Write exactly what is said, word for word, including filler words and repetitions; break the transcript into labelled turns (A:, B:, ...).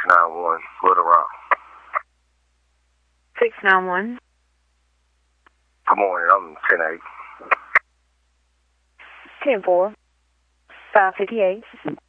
A: nine one, Little Rock.
B: six nine one.
A: Good morning, I'm ten eight.
B: ten four. five fifty-eight.